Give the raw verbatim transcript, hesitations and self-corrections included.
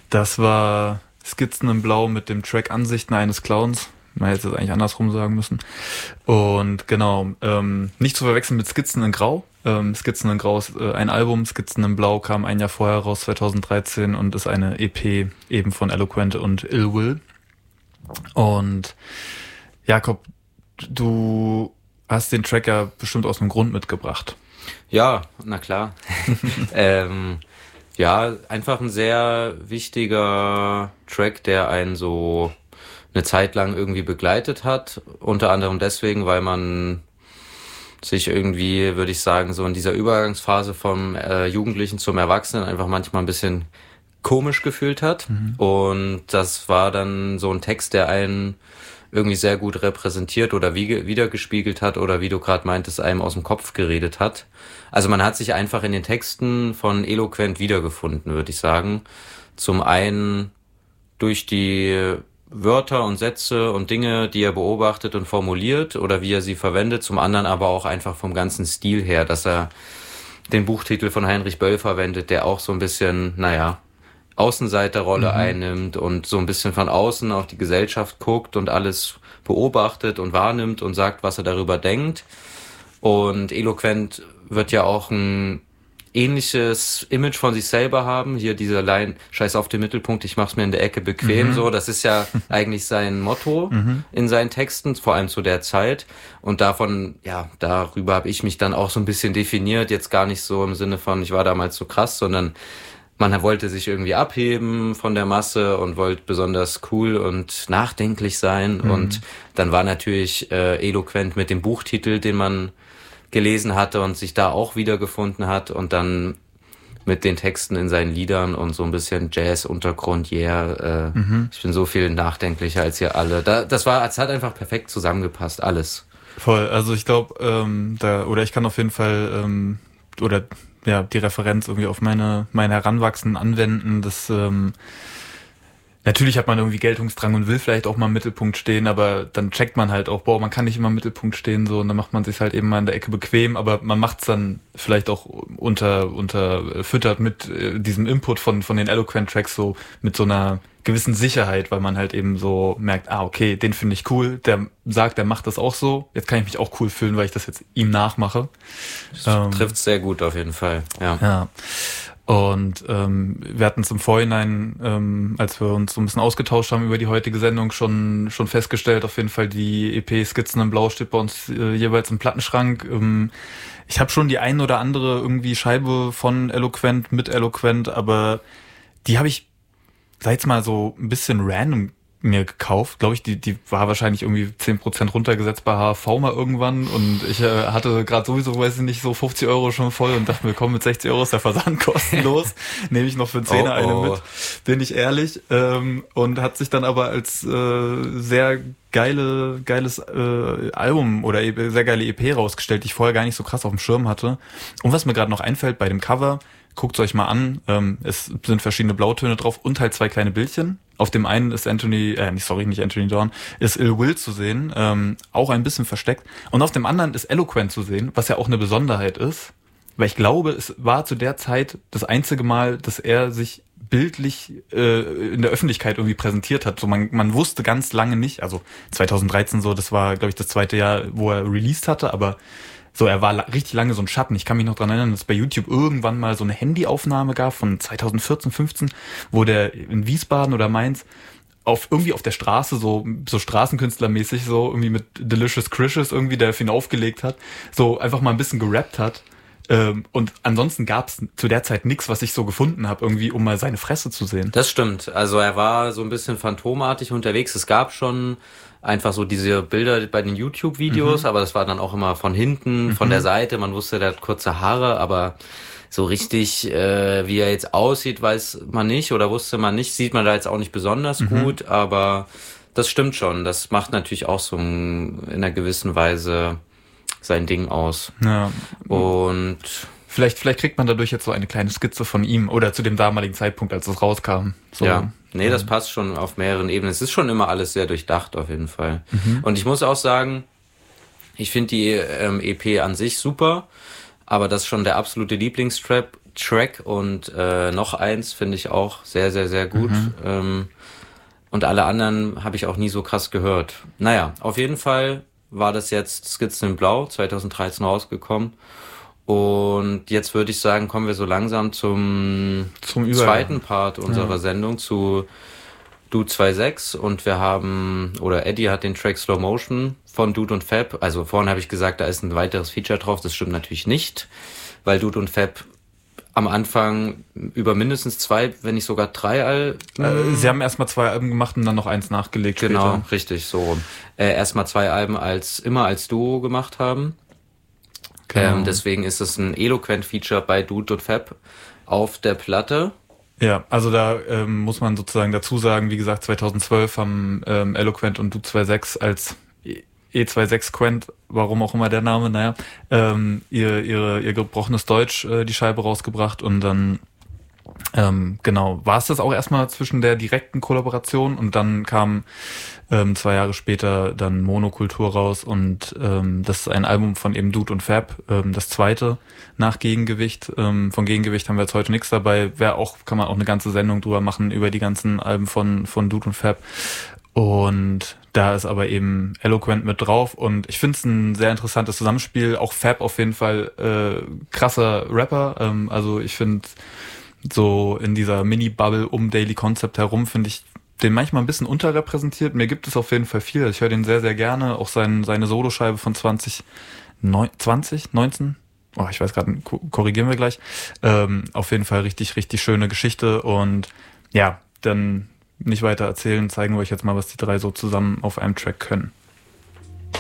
Das war Skizzen in Blau mit dem Track Ansichten eines Clowns. Man hätte es eigentlich andersrum sagen müssen. Und genau, ähm, nicht zu verwechseln mit Skizzen in Grau. Ähm, Skizzen in Grau ist äh, ein Album, Skizzen in Blau kam ein Jahr vorher raus, zweitausenddreizehn, und ist eine E P eben von Eloquent und Ill Will. Und Jakob, du hast den Track ja bestimmt aus einem Grund mitgebracht. Ja, na klar. ähm, ja, einfach ein sehr wichtiger Track, der einen so eine Zeit lang irgendwie begleitet hat. Unter anderem deswegen, weil man sich irgendwie, würde ich sagen, so in dieser Übergangsphase vom äh, Jugendlichen zum Erwachsenen einfach manchmal ein bisschen komisch gefühlt hat. Mhm. Und das war dann so ein Text, der einen irgendwie sehr gut repräsentiert oder wie, wiedergespiegelt hat oder wie du gerade meintest, einem aus dem Kopf geredet hat. Also man hat sich einfach in den Texten von Eloquent wiedergefunden, würde ich sagen. Zum einen durch die Wörter und Sätze und Dinge, die er beobachtet und formuliert oder wie er sie verwendet, zum anderen aber auch einfach vom ganzen Stil her, dass er den Buchtitel von Heinrich Böll verwendet, der auch so ein bisschen, naja, Außenseiterrolle mhm. einnimmt und so ein bisschen von außen auf die Gesellschaft guckt und alles beobachtet und wahrnimmt und sagt, was er darüber denkt. Und Eloquent wird ja auch ein ähnliches Image von sich selber haben. Hier diese Line, scheiß auf den Mittelpunkt, ich mach's mir in der Ecke bequem. Mhm. So, das ist ja eigentlich sein Motto mhm. in seinen Texten, vor allem zu der Zeit. Und davon, ja, darüber habe ich mich dann auch so ein bisschen definiert. Jetzt gar nicht so im Sinne von, ich war damals so krass, sondern man wollte sich irgendwie abheben von der Masse und wollte besonders cool und nachdenklich sein. Mhm. Und dann war natürlich äh, Eloquent mit dem Buchtitel, den man gelesen hatte und sich da auch wiedergefunden hat, und dann mit den Texten in seinen Liedern und so ein bisschen Jazz-Untergrund, yeah, äh, mhm. ich bin so viel nachdenklicher als ihr alle. Da, das war, es hat einfach perfekt zusammengepasst, alles. Voll, also ich glaube, ähm, da, oder ich kann auf jeden Fall, ähm, oder ja, die Referenz irgendwie auf meine, mein Heranwachsen anwenden, das, ähm, natürlich hat man irgendwie Geltungsdrang und will vielleicht auch mal im Mittelpunkt stehen, aber dann checkt man halt auch, boah, man kann nicht immer im Mittelpunkt stehen, so, und dann macht man sich halt eben mal in der Ecke bequem, aber man macht's dann vielleicht auch unter, unterfüttert mit äh, diesem Input von, von den Eloquent-Tracks, so mit so einer gewissen Sicherheit, weil man halt eben so merkt, ah, okay, den finde ich cool, der sagt, der macht das auch so, jetzt kann ich mich auch cool fühlen, weil ich das jetzt ihm nachmache. Das ähm, trifft sehr gut auf jeden Fall, ja. Ja. Und ähm, wir hatten es im Vorhinein, ähm, als wir uns so ein bisschen ausgetauscht haben über die heutige Sendung, schon schon festgestellt, auf jeden Fall die E P Skizzen in Blau steht bei uns äh, jeweils im Plattenschrank. Ähm, ich habe schon die ein oder andere irgendwie Scheibe von Eloquent mit Eloquent, aber die habe ich, sag jetzt mal, so ein bisschen random mir gekauft, glaube ich, die die war wahrscheinlich irgendwie zehn Prozent runtergesetzt bei H V mal irgendwann, und ich äh, hatte gerade sowieso, weiß ich nicht, so fünfzig Euro schon voll und dachte mir, komm, mit sechzig Euro ist der Versand kostenlos, nehme ich noch für einen Zehner oh, oh. eine mit, bin ich ehrlich, ähm, und hat sich dann aber als äh, sehr geile geiles äh, Album oder e- sehr geile E P rausgestellt, die ich vorher gar nicht so krass auf dem Schirm hatte. Und was mir gerade noch einfällt bei dem Cover, guckt's euch mal an, ähm, es sind verschiedene Blautöne drauf und halt zwei kleine Bildchen. Auf dem einen ist Anthony, äh, nicht sorry, nicht Anthony Dawn, ist Ill Will zu sehen, ähm, auch ein bisschen versteckt. Und auf dem anderen ist Eloquent zu sehen, was ja auch eine Besonderheit ist, weil ich glaube, es war zu der Zeit das einzige Mal, dass er sich bildlich äh, in der Öffentlichkeit irgendwie präsentiert hat. So, man man wusste ganz lange nicht, also zweitausenddreizehn so, das war, glaube ich, das zweite Jahr, wo er released hatte, aber so, er war la- richtig lange so ein Schatten. Ich kann mich noch dran erinnern, dass es bei YouTube irgendwann mal so eine Handyaufnahme gab von zweitausendvierzehn, fünfzehn, wo der in Wiesbaden oder Mainz auf irgendwie auf der Straße so so Straßenkünstlermäßig so irgendwie mit Delicious Crishes irgendwie, der für ihn aufgelegt hat, so einfach mal ein bisschen gerappt hat. Ähm, und ansonsten gab es zu der Zeit nichts, was ich so gefunden habe, irgendwie, um mal seine Fresse zu sehen. Das stimmt. Also er war so ein bisschen phantomartig unterwegs. Es gab schon einfach so diese Bilder bei den YouTube-Videos, mhm. aber das war dann auch immer von hinten, von mhm. der Seite. Man wusste, der hat kurze Haare, aber so richtig, äh, wie er jetzt aussieht, weiß man nicht oder wusste man nicht. Sieht man da jetzt auch nicht besonders mhm. gut, aber das stimmt schon. Das macht natürlich auch so ein, in einer gewissen Weise sein Ding aus. Ja. Und vielleicht, vielleicht kriegt man dadurch jetzt so eine kleine Skizze von ihm oder zu dem damaligen Zeitpunkt, als es rauskam. So. Ja, nee, das passt schon auf mehreren Ebenen. Es ist schon immer alles sehr durchdacht auf jeden Fall. Mhm. Und ich muss auch sagen, ich finde die ähm, E P an sich super, aber das ist schon der absolute Lieblingstrack Track und äh, noch eins finde ich auch sehr, sehr, sehr gut. Mhm. Ähm, und alle anderen habe ich auch nie so krass gehört. Naja, auf jeden Fall war das jetzt Skizzen in Blau, zwanzig dreizehn rausgekommen. Und jetzt würde ich sagen, kommen wir so langsam zum, zum zweiten Part unserer ja. Sendung, zu Dude zwei sechs. Und wir haben, oder Eddie hat den Track Slow Motion von Dude und Fab. Also vorhin habe ich gesagt, da ist ein weiteres Feature drauf. Das stimmt natürlich nicht, weil Dude und Fab am Anfang über mindestens zwei, wenn nicht sogar drei Alben. Äh, sie haben erstmal zwei Alben gemacht und dann noch eins nachgelegt. Genau, später. Richtig, so rum. Äh, erstmal zwei Alben als immer als Duo gemacht haben. Genau. Ähm, deswegen ist es ein Eloquent-Feature bei Dude und Fab auf der Platte. Ja, also da ähm, muss man sozusagen dazu sagen, wie gesagt, zwanzig zwölf haben ähm, Eloquent und Dude zwei sechs als E zwei sechs Quent, warum auch immer der Name, naja, ähm, ihr, ihre, ihr gebrochenes Deutsch äh, die Scheibe rausgebracht und dann ähm, genau, war es das auch erstmal zwischen der direkten Kollaboration und dann kam ähm, zwei Jahre später dann Monokultur raus und ähm, das ist ein Album von eben Dude und Fab, ähm, das zweite nach Gegengewicht. Ähm, von Gegengewicht haben wir jetzt heute nichts dabei, wäre auch, kann man auch eine ganze Sendung drüber machen über die ganzen Alben von, von Dude und Fab. Und da ist aber eben Eloquent mit drauf und ich finde es ein sehr interessantes Zusammenspiel. Auch Fab auf jeden Fall äh, krasser Rapper. Ähm, also ich finde so in dieser Mini-Bubble um Daily Concept herum finde ich den manchmal ein bisschen unterrepräsentiert. Mir gibt es auf jeden Fall viel. Ich höre den sehr, sehr gerne. Auch sein, seine Soloscheibe von zwanzig neunzehn Oh, ich weiß gerade, korrigieren wir gleich. Ähm, auf jeden Fall richtig, richtig schöne Geschichte und ja, dann nicht weiter erzählen, zeigen wir euch jetzt mal, was die drei so zusammen auf einem Track können.